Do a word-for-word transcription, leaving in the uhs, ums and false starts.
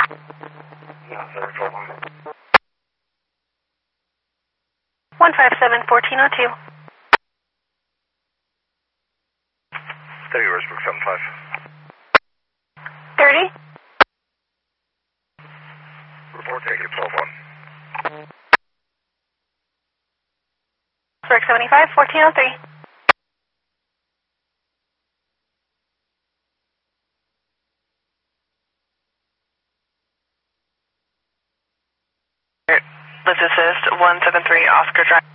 one five seven, fourteen oh two. thirty, Westbrook seven five. thirty. Report taken, twelve one. Westbrook seventy-five, fourteen oh three. Let's assist one seven three Oscar Drive.